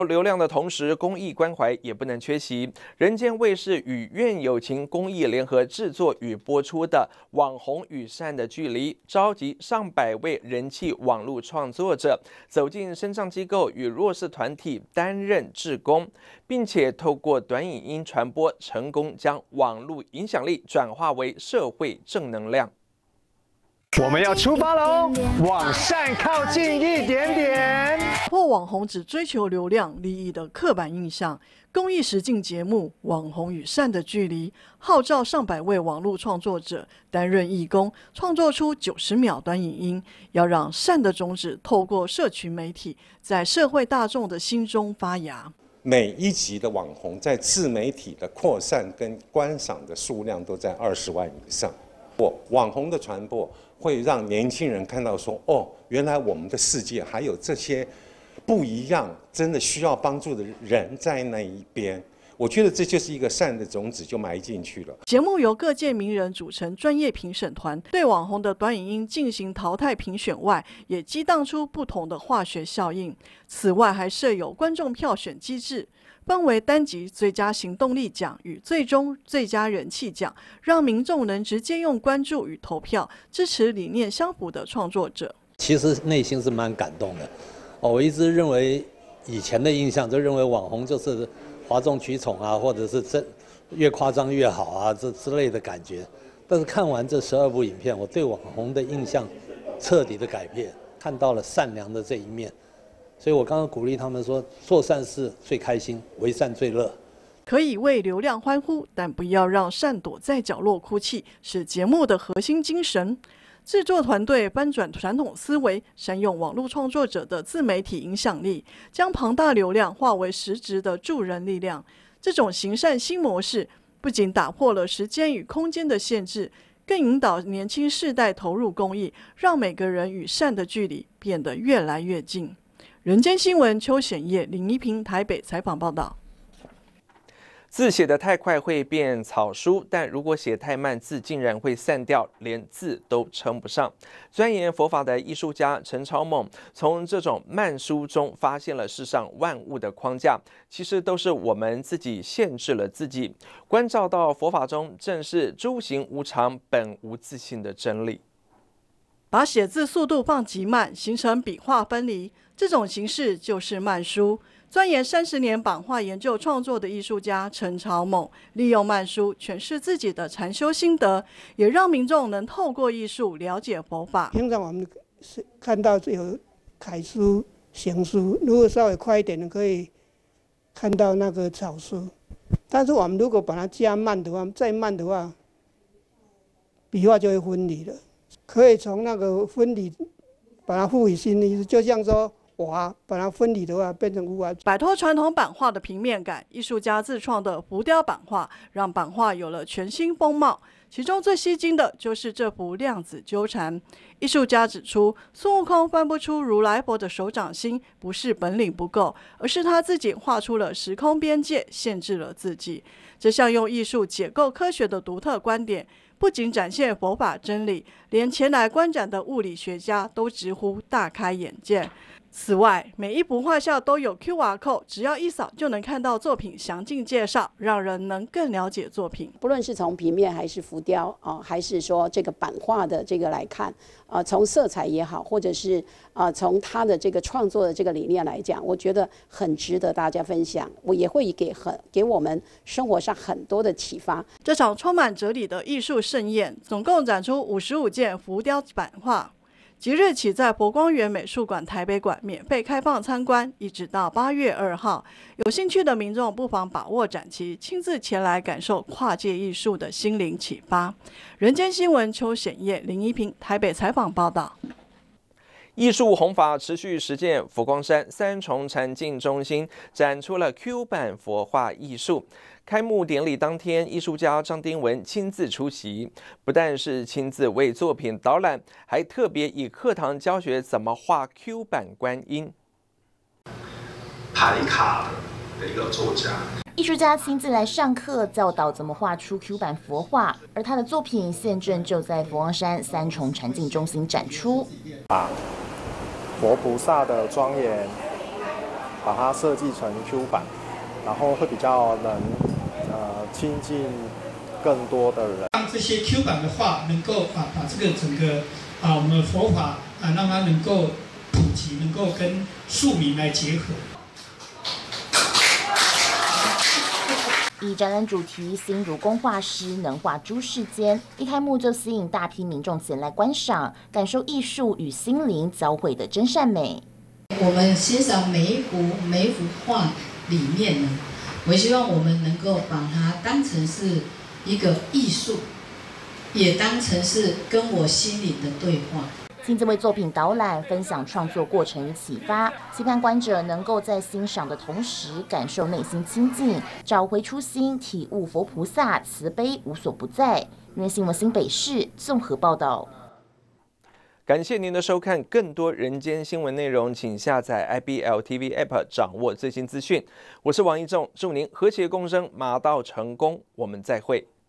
流量的同时，公益关怀也不能缺席。人间卫视与愿有情公益联合制作与播出的《网红与善的距离》，召集上百位人气网络创作者走进身障机构与弱势团体担任志工，并且透过短影音传播，成功将网络影响力转化为社会正能量。 我们要出发了哦，往善靠近一点点。 破网红只追求流量利益的刻板印象，公益实境节目《网红与善的距离》号召上百位网络创作者担任义工，创作出90秒短影音，要让善的种子透过社群媒体，在社会大众的心中发芽。 每一集的网红在自媒体的扩散跟观赏的数量都在20万以上。网红的传播会让年轻人看到说，哦，原来我们的世界还有这些不一样，真的需要帮助的人在那一边。我觉得这就是一个善的种子就埋进去了。 节目由各界名人组成专业评审团，对网红的短影音进行淘汰评选外，也激荡出不同的化学效应。此外，还设有观众票选机制，分为单集最佳行动力奖与最终最佳人气奖，让民众能直接用关注与投票支持理念相符的创作者。 其实内心是蛮感动的。我一直认为以前的印象就认为网红就是哗众取宠啊，或者是越夸张越好啊，这之类的感觉。但是看完这12部影片，我对网红的印象彻底的改变，看到了善良的这一面。所以我刚刚鼓励他们说，做善事最开心，为善最乐。 可以为流量欢呼，但不要让善躲在角落哭泣，是节目的核心精神。制作团队翻转传统思维，善用网络创作者的自媒体影响力，将庞大流量化为实质的助人力量。这种行善新模式不仅打破了时间与空间的限制，更引导年轻世代投入公益，让每个人与善的距离变得越来越近。人间新闻邱显业、林一平台北采访报道。 字写得太快会变草书，但如果写太慢，字竟然会散掉，连字都称不上。钻研佛法的艺术家陈朝猛从这种慢书中发现了世上万物的框架，其实都是我们自己限制了自己。关照到佛法中，正是诸行无常、本无自性的真理。 把写字速度放极慢，形成笔画分离，这种形式就是慢书。钻研30年版画研究创作的艺术家陈朝猛，利用慢书诠释自己的禅修心得，也让民众能透过艺术了解佛法。 平常我们看到有楷书、行书，如果稍微快一点，可以看到那个草书。但是我们如果把它加慢的话，再慢的话，笔画就会分离了。可以从那个分离，把它赋予新的意思，就像说。把它分离的话，变成无瓦。 摆脱传统版画的平面感，艺术家自创的浮雕版画，让版画有了全新风貌。其中最吸睛的就是这幅量子纠缠。艺术家指出，孙悟空翻不出如来佛的手掌心，不是本领不够，而是他自己画出了时空边界，限制了自己。这项用艺术解构科学的独特观点，不仅展现佛法真理，连前来观展的物理学家都直呼大开眼界。此外，每一幅画像都有 QR code， 只要一扫就能看到作品详尽介绍，让人能更了解作品。 不论是从平面还是浮雕还是说这个版画的这个来看，从色彩也好，或者是从他的这个创作的这个理念来讲，我觉得很值得大家分享。我也会给我们生活上很多的启发。 这场充满哲理的艺术盛宴，总共展出55件浮雕版画。即日起，在佛光园美术馆台北馆免费开放参观，一直到8月2号。有兴趣的民众不妨把握展期，亲自前来感受跨界艺术的心灵启发。人间新闻邱显业、林一平台北采访报道。 艺术弘法持续实践，佛光山三重禅境中心展出了 Q 版佛画艺术。开幕典礼当天，艺术家张丁文亲自出席，不但是亲自为作品导览，还特别以课堂教学怎么画 Q 版观音。 牌卡的一个作家， 艺术家亲自来上课，教导怎么画出 Q 版佛画，而他的作品现正就在佛光山三重禅境中心展出。 佛菩萨的庄严， 把它设计成 Q 版，然后会比较能亲近更多的人。 让这些 Q 版的画能够把这个整个我们的佛法让它能够普及，能够跟庶民来结合。 以展览主题“心如工画师能画诸世间”，一开幕就吸引大批民众前来观赏，感受艺术与心灵交汇的真善美。 我们欣赏每一幅画里面呢，我希望我们能够把它当成是一个艺术，也当成是跟我心灵的对话。 亲自为作品导览，分享创作过程与启发，期盼观者能够在欣赏的同时，感受内心清净，找回初心，体悟佛菩萨慈悲无所不在。原新闻新北市综合报道。 感谢您的收看，更多人间新闻内容，请下载 IBL TV App 掌握最新资讯。我是王一仲，祝您和谐共生，马到成功，我们再会。